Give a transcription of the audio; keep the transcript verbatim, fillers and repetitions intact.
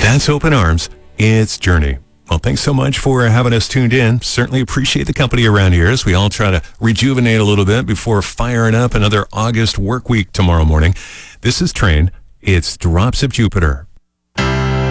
That's Open Arms. It's Journey. Well, thanks so much for having us tuned in. Certainly appreciate the company around here as we all try to rejuvenate a little bit before firing up another August work week tomorrow morning. This is Train. It's Drops of Jupiter.